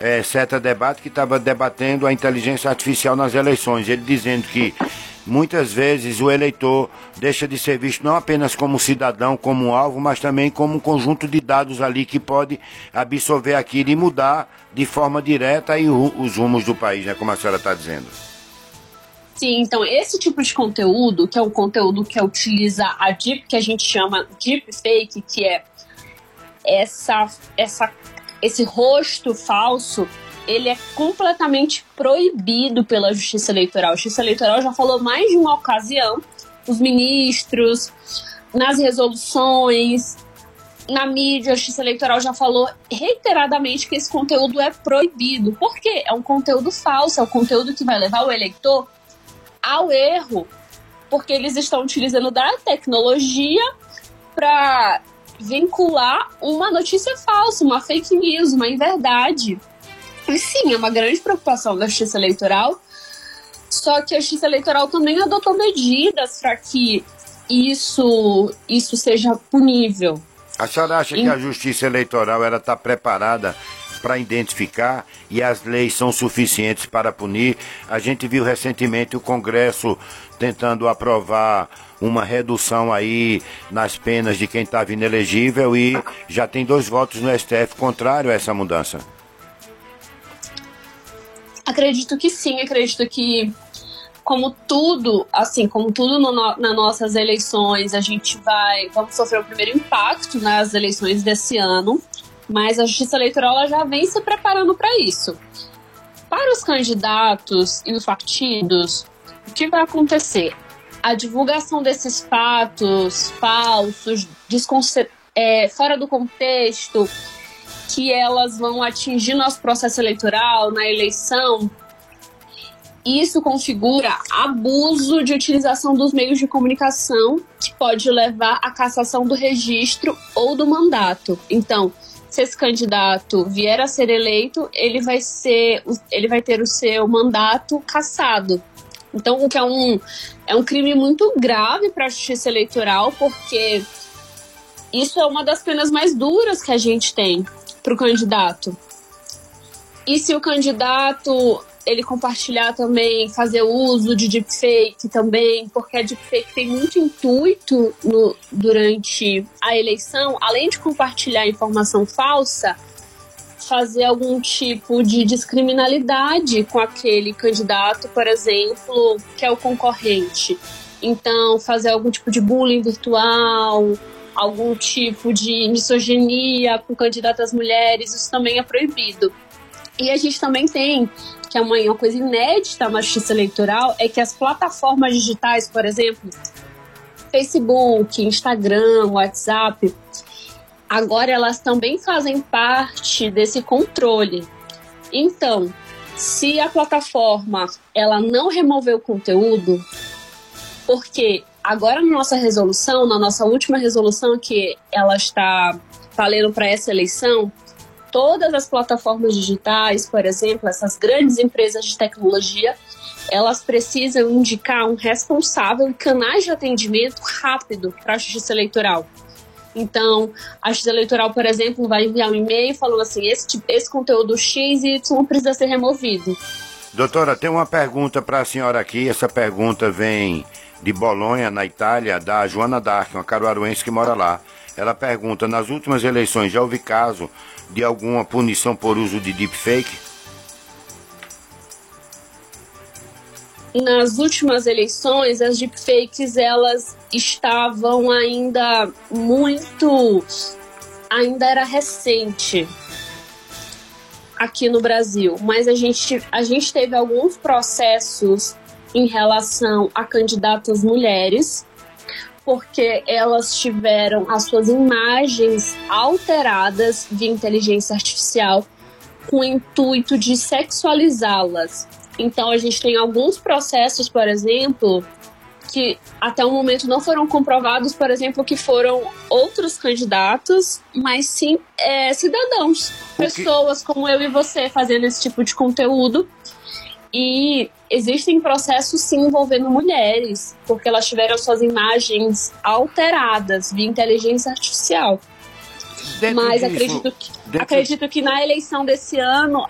certa debate que estava debatendo a inteligência artificial nas eleições. Ele dizendo que muitas vezes o eleitor deixa de ser visto não apenas como cidadão, como um alvo, mas também como um conjunto de dados ali que pode absorver aquilo e mudar de forma direta aí os rumos do país, né, como a senhora está dizendo. Sim, então esse tipo de conteúdo, que é um conteúdo que utiliza a deep, que a gente chama deepfake, que é esse rosto falso, ele é completamente proibido pela Justiça Eleitoral. A Justiça Eleitoral já falou mais de uma ocasião, os ministros, nas resoluções, na mídia, a Justiça Eleitoral já falou reiteradamente que esse conteúdo é proibido. Por quê? É um conteúdo falso, é um conteúdo que vai levar o eleitor ao erro, porque eles estão utilizando da tecnologia para vincular uma notícia falsa, uma fake news, uma inverdade. E sim, é uma grande preocupação da Justiça Eleitoral, só que a Justiça Eleitoral também adotou medidas para que isso seja punível. A senhora acha que a Justiça Eleitoral está preparada para identificar e as leis são suficientes para punir? A gente viu recentemente o Congresso tentando aprovar uma redução aí nas penas de quem estava inelegível e já tem 2 votos no STF contrário a essa mudança. Acredito que sim, acredito que como tudo nas nossas eleições, vamos sofrer o primeiro impacto nas eleições desse ano, mas a Justiça Eleitoral ela já vem se preparando para isso. Para os candidatos e os partidos, o que vai acontecer? A divulgação desses fatos falsos, fora do contexto, que elas vão atingir nosso processo eleitoral, na eleição, isso configura abuso de utilização dos meios de comunicação, que pode levar à cassação do registro ou do mandato. Então, se esse candidato vier a ser eleito, ele vai ter o seu mandato cassado. Então, o que é um crime muito grave para a Justiça Eleitoral, porque isso é uma das penas mais duras que a gente tem para o candidato. E se o candidato ele compartilhar também, fazer uso de deepfake também, porque a deepfake tem muito intuito durante a eleição, além de compartilhar informação falsa, fazer algum tipo de descriminalidade com aquele candidato, por exemplo, que é o concorrente. Então, fazer algum tipo de bullying virtual, algum tipo de misoginia com candidatas mulheres, isso também é proibido. E a gente também tem, que é uma coisa inédita na Justiça Eleitoral, é que as plataformas digitais, por exemplo, Facebook, Instagram, WhatsApp, agora elas também fazem parte desse controle. Então, se a plataforma ela não remover o conteúdo, porque agora na nossa última resolução que ela está valendo para essa eleição, todas as plataformas digitais, por exemplo, essas grandes empresas de tecnologia, elas precisam indicar um responsável e canais de atendimento rápido para a Justiça Eleitoral. Então, a Justiça Eleitoral, por exemplo, vai enviar um e-mail falando assim, esse conteúdo X e Y precisa ser removido. Doutora, tem uma pergunta para a senhora aqui. Essa pergunta vem de Bolonha, na Itália, da Joana Dark, uma caruaruense que mora lá. Ela pergunta, nas últimas eleições já houve caso de alguma punição por uso de deepfake? Nas últimas eleições, as deepfakes, elas estavam ainda era recente aqui no Brasil, mas a gente teve alguns processos em relação a candidatas mulheres, porque elas tiveram as suas imagens alteradas via inteligência artificial com o intuito de sexualizá-las. Então, a gente tem alguns processos, por exemplo, que até o momento não foram comprovados, por exemplo, que foram outros candidatos, mas sim cidadãos, pessoas como eu e você fazendo esse tipo de conteúdo. E existem processos sim envolvendo mulheres, porque elas tiveram suas imagens alteradas via inteligência artificial. Mas acredito que na eleição desse ano